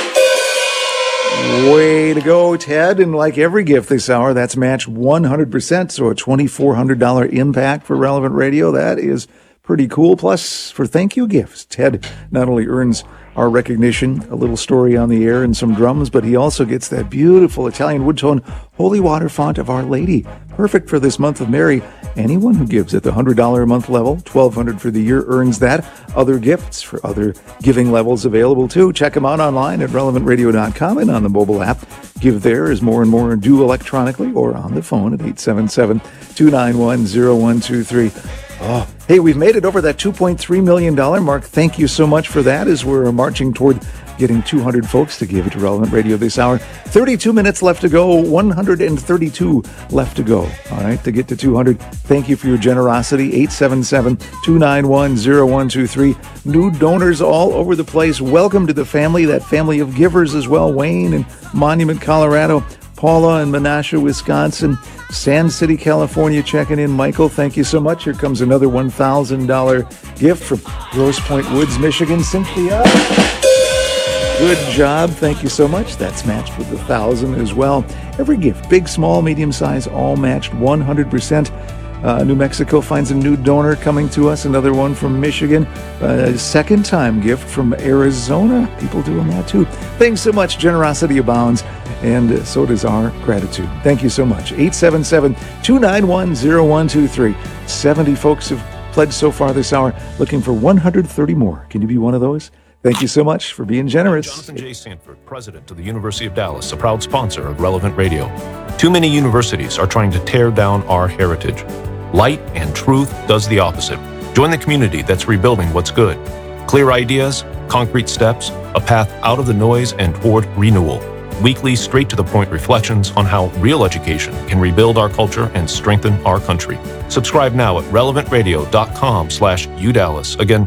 Way to go, Ted. And like every gift this hour, that's matched 100%. So a $2,400 impact for Relevant Radio. That is pretty cool. Plus, for thank you gifts, Ted not only earns our recognition, a little story on the air and some drums, but he also gets that beautiful Italian wood-tone holy water font of Our Lady. Perfect for this month of Mary. Anyone who gives at the $100 a month level, $1,200 for the year, earns that. Other gifts for other giving levels available too. Check them out online at relevantradio.com and on the mobile app. Give there as more and more do electronically or on the phone at 877-291-0123. Oh, hey, we've made it over that $2.3 million mark. Thank you so much for that as we're marching toward getting 200 folks to give it to Relevant Radio this hour. 32 minutes left to go, 132 left to go. All right, to get to 200. Thank you for your generosity. 877-291-0123. New donors all over the place. Welcome to the family, that family of givers as well. Wayne in Monument, Colorado. Paula in Menasha, Wisconsin. Sand City, California, checking in. Michael, thank you so much. Here comes another $1,000 gift from Grosse Pointe Woods, Michigan. Cynthia, good job. Thank you so much. That's matched with $1,000 as well. Every gift, big, small, medium size, all matched 100%. New Mexico finds a new donor coming to us. Another one from Michigan. A second-time gift from Arizona. People doing that too. Thanks so much. Generosity abounds. And so does our gratitude. Thank you so much. 877-291-0123. 70 folks have pledged so far this hour, looking for 130 more. Can you be one of those? Thank you so much for being generous. Jonathan J. Sanford, president of the University of Dallas, a proud sponsor of Relevant Radio. Too many universities are trying to tear down our heritage. Light and truth does the opposite. Join the community that's rebuilding what's good. Clear ideas, concrete steps, a path out of the noise and toward renewal. Weekly, straight-to-the-point reflections on how real education can rebuild our culture and strengthen our country. Subscribe now at relevantradio.com/UDallas. Again,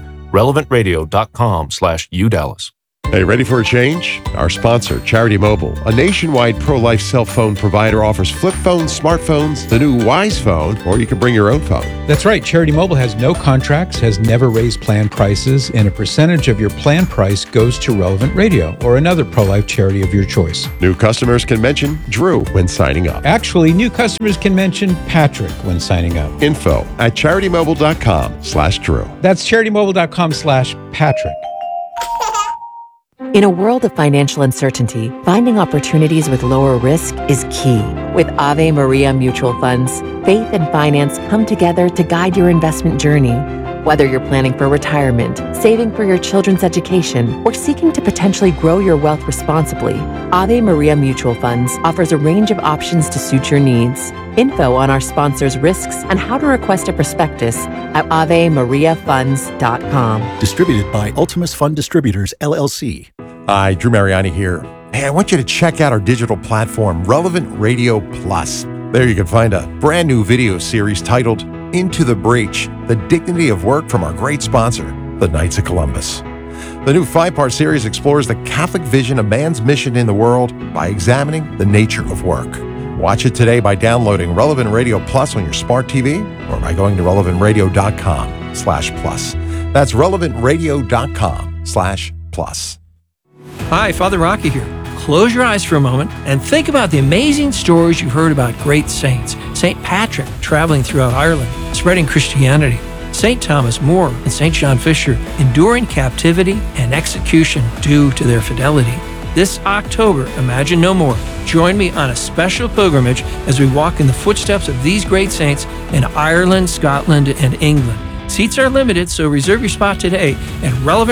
relevantradio.com/UDallas. Hey, ready for a change? Our sponsor, Charity Mobile, a nationwide pro-life cell phone provider, offers flip phones, smartphones, the new Wise phone, or you can bring your own phone. That's right. Charity Mobile has no contracts, has never raised plan prices, and a percentage of your plan price goes to Relevant Radio or another pro-life charity of your choice. New customers can mention Drew when signing up. Actually, new customers can mention Patrick when signing up. Info at CharityMobile.com/Drew. That's CharityMobile.com/Patrick. In a world of financial uncertainty, finding opportunities with lower risk is key. With Ave Maria Mutual Funds, faith and finance come together to guide your investment journey. Whether you're planning for retirement, saving for your children's education, or seeking to potentially grow your wealth responsibly, Ave Maria Mutual Funds offers a range of options to suit your needs. Info on our sponsors' risks and how to request a prospectus at AveMariaFunds.com. Distributed by Ultimus Fund Distributors, LLC. Hi, Drew Mariani here. Hey, I want you to check out our digital platform, Relevant Radio Plus. There you can find a brand new video series titled Into the Breach, The Dignity of Work from our great sponsor, the Knights of Columbus. The new 5-part series explores the Catholic vision of man's mission in the world by examining the nature of work. Watch it today by downloading Relevant Radio Plus on your smart TV or by going to relevantradio.com/plus. That's relevantradio.com/plus. Hi, Father Rocky here. Close your eyes for a moment and think about the amazing stories you've heard about great saints. St. Patrick traveling throughout Ireland, spreading Christianity. St. Thomas More and St. John Fisher enduring captivity and execution due to their fidelity. This October, Imagine No More. Join me on a special pilgrimage as we walk in the footsteps of these great saints in Ireland, Scotland, and England. Seats are limited, so reserve your spot today at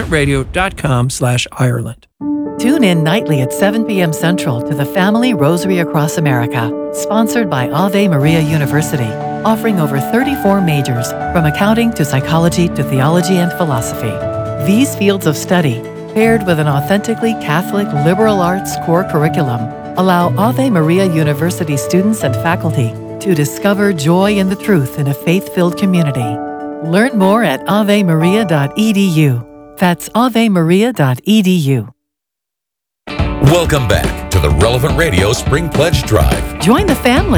relevantradio.com/Ireland. Tune in nightly at 7 p.m. Central to the Family Rosary Across America, sponsored by Ave Maria University, offering over 34 majors, from accounting to psychology to theology and philosophy. These fields of study, paired with an authentically Catholic liberal arts core curriculum, allow Ave Maria University students and faculty to discover joy in the truth in a faith-filled community. Learn more at avemaria.edu. That's avemaria.edu. Welcome back to the Relevant Radio Spring Pledge Drive. Join the family.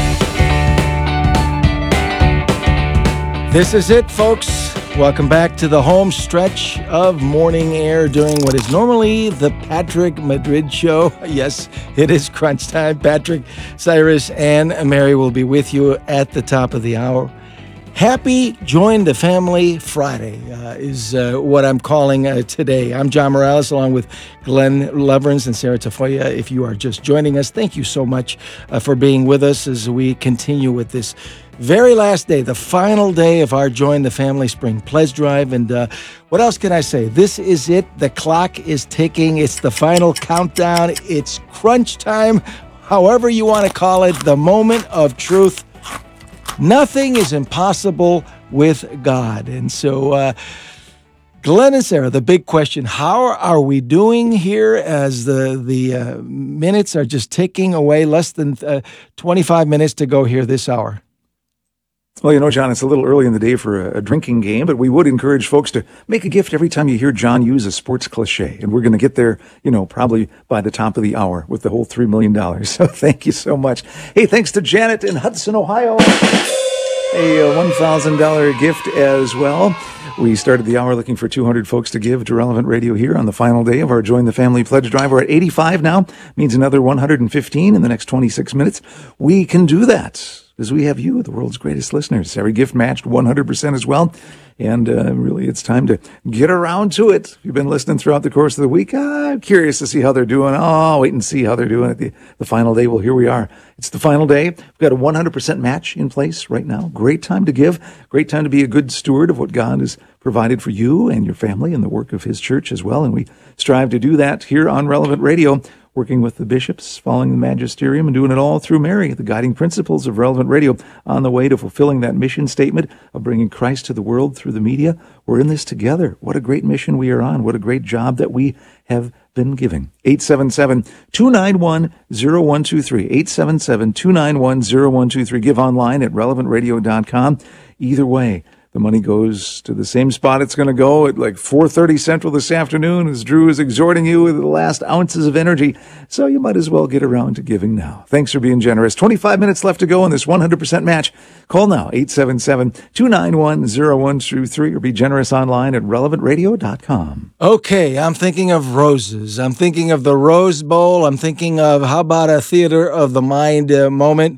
This is it, folks. Welcome back to the home stretch of morning air during what is normally the Patrick Madrid show. Yes, it is crunch time. Patrick, Cyrus, and Mary will be with you at the top of the hour. Happy Join the Family Friday is what I'm calling today. I'm John Morales, along with Glenn Leverins and Sarah Tafoya. If you are just joining us, thank you so much for being with us as we continue with this very last day, the final day of our Join the Family Spring Pledge Drive. And what else can I say? This is it. The clock is ticking. It's the final countdown. It's crunch time, however you want to call it, the moment of truth. Nothing is impossible with God. And so, Glenn and Sarah, the big question, how are we doing here as the minutes are just ticking away, less than 25 minutes to go here this hour? Well, you know, John, it's a little early in the day for a drinking game, but we would encourage folks to make a gift every time you hear John use a sports cliche. And we're going to get there, you know, probably by the top of the hour with the whole $3 million. So thank you so much. Hey, thanks to Janet in Hudson, Ohio. A $1,000 gift as well. We started the hour looking for 200 folks to give to Relevant Radio here on the final day of our Join the Family Pledge Drive. We're at 85 now. Means another 115 in the next 26 minutes. We can do that because we have you, the world's greatest listeners. Every gift matched 100% as well. And really, it's time to get around to it. If you've been listening throughout the course of the week, I'm curious to see how they're doing. Oh, wait and see how they're doing at the final day. Well, here we are. It's the final day. We've got a 100% match in place right now. Great time to give. Great time to be a good steward of what God has provided for you and your family and the work of His church as well. And we strive to do that here on Relevant Radio. working with the bishops, following the magisterium, and doing it all through Mary, the guiding principles of Relevant Radio, on the way to fulfilling that mission statement of bringing Christ to the world through the media. We're in this together. What a great mission we are on. What a great job that we have been giving. 877-291-0123. 877-291-0123. Give online at relevantradio.com. Either way, the money goes to the same spot it's going to go at like 4:30 Central this afternoon, as Drew is exhorting you with the last ounces of energy. So you might as well get around to giving now. Thanks for being generous. 25 minutes left to go in this 100% match. Call now, 877-291-0123, or be generous online at relevantradio.com. Okay, I'm thinking of roses. I'm thinking of the Rose Bowl. I'm thinking of, how about a theater of the mind moment?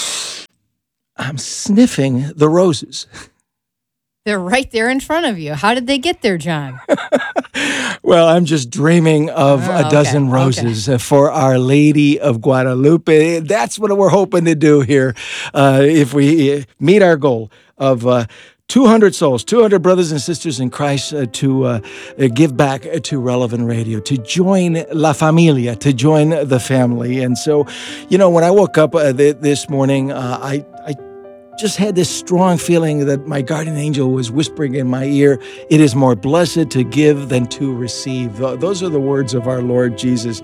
I'm sniffing the roses. They're right there in front of you. How did they get there, John? Well, I'm just dreaming of a dozen roses for Our Lady of Guadalupe. That's what we're hoping to do here if we meet our goal of 200 souls, 200 brothers and sisters in Christ to give back to Relevant Radio, to join La Familia, to join the family. And so, you know, when I woke up this morning, I just had this strong feeling that my guardian angel was whispering in my ear, "It is more blessed to give than to receive." Those are the words of our Lord Jesus.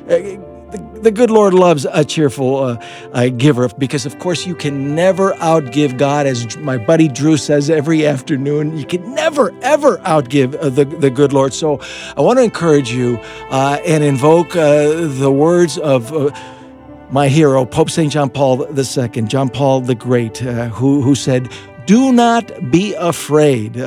The good Lord loves a cheerful giver, because, of course, you can never outgive God, as my buddy Drew says every afternoon. You can never, ever outgive the good Lord. So I want to encourage you and invoke the words of my hero, Pope St. John Paul II, John Paul the Great, who said, "Do not be afraid."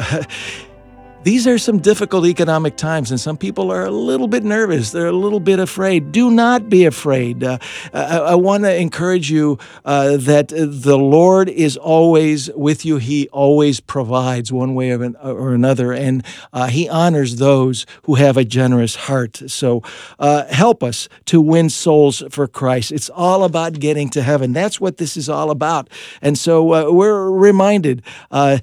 These are some difficult economic times, and some people are a little bit nervous. They're a little bit afraid. Do not be afraid. I want to encourage you that the Lord is always with you. He always provides one way or another, and He honors those who have a generous heart. So help us to win souls for Christ. It's all about getting to heaven. That's what this is all about. And so we're reminded by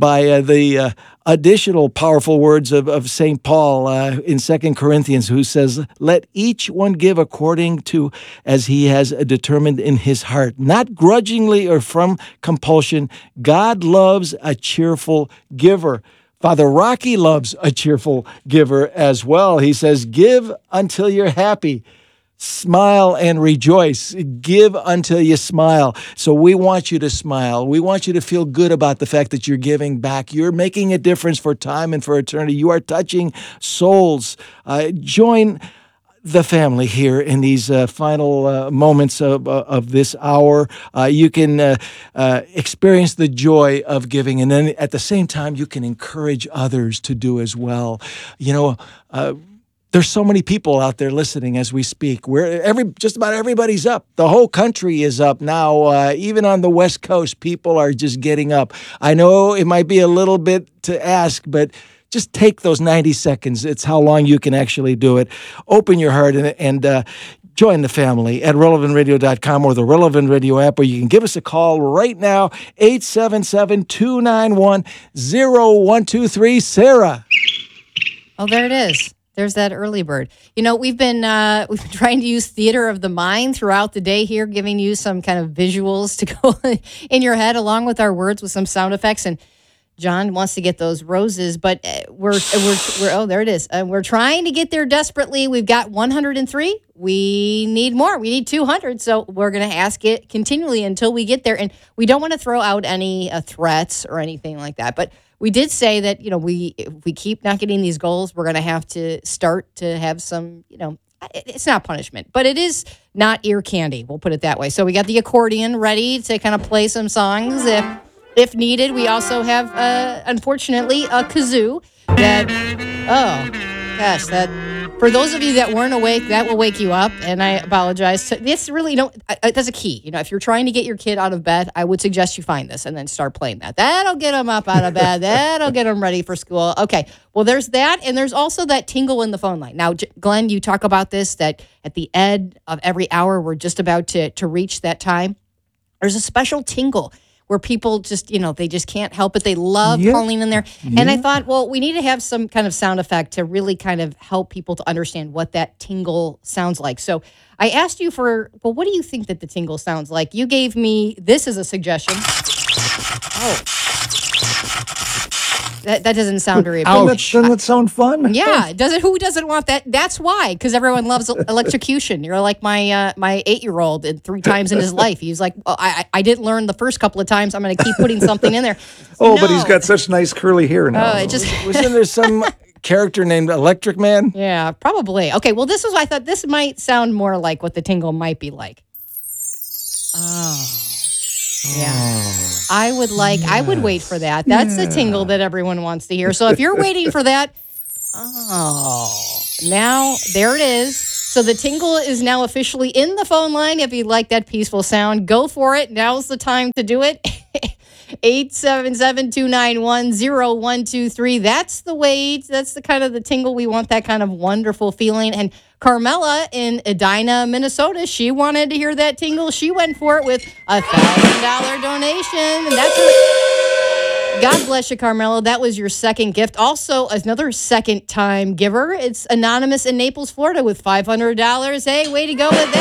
the additional powerful words of St. Paul in 2 Corinthians, who says, "Let each one give according to as he has determined in his heart, not grudgingly or from compulsion. God loves a cheerful giver." Father Rocky loves a cheerful giver as well. He says, "Give until you're happy. Smile and rejoice. Give until you smile." So we want you to smile. We want you to feel good about the fact that you're giving back. You're making a difference for time and for eternity. You are touching souls. Join the family here in these final moments of this hour. You can experience the joy of giving, and then at the same time, you can encourage others to do as well. You know, there's so many people out there listening as we speak. Just about everybody's up. The whole country is up now. Even on the West Coast, people are just getting up. I know it might be a little bit to ask, but just take those 90 seconds. It's how long you can actually do it. Open your heart and join the family at relevantradio.com or the Relevant Radio app, or you can give us a call right now, 877-291-0123. Sarah. Oh, there it is. There's that early bird. You know, we've been trying to use theater of the mind throughout the day here, giving you some kind of visuals to go in your head along with our words with some sound effects. And John wants to get those roses, but we're oh, there it is. We're trying to get there desperately. We've got 103. We need more. We need 200. So we're going to ask it continually until we get there. And we don't want to throw out any threats or anything like that. But we did say that, you know, if we keep not getting these goals, we're going to have to start to have some, you know, it's not punishment, but it is not ear candy. We'll put it that way. So we got the accordion ready to kind of play some songs if needed. We also have, unfortunately, a kazoo that, oh, gosh, that for those of you that weren't awake, that will wake you up, and I apologize. This really that's a key. You know, if you're trying to get your kid out of bed, I would suggest you find this and then start playing that. That'll get them up out of bed. That'll get them ready for school. Okay, well, there's that, and there's also that tingle in the phone line. Now, Glenn, you talk about this, that at the end of every hour, we're just about to reach that time. There's a special tingle where people just, they just can't help it. They love calling in there. And I thought, well, we need to have some kind of sound effect to really kind of help people to understand what that tingle sounds like. So I asked you what do you think that the tingle sounds like? You gave me, this as a suggestion. Oh. That doesn't sound very appealing. Doesn't that sound fun? Yeah, who doesn't want that? That's why, because everyone loves electrocution. You're like my 8-year-old, and 3 times in his life, he's like, I didn't learn the first couple of times. I'm going to keep putting something in there. But he's got such nice curly hair now. Wasn't there some character named Electric Man? Yeah, probably. Okay, well, this is why I thought this might sound more like what the tingle might be like. Oh. Yeah. I would wait for that. That's the tingle that everyone wants to hear. So if you're waiting for that, now there it is. So the tingle is now officially in the phone line. If you like that peaceful sound, go for it. Now's the time to do it. 877-291-0123. That's the wait. That's the kind of the tingle. We want that kind of wonderful feeling. And Carmela in Edina, Minnesota, she wanted to hear that tingle. She went for it with $1,000 donation. And that's God bless you, Carmela. That was your second gift. Also, another second-time giver. It's Anonymous in Naples, Florida with $500. Hey, way to go with that.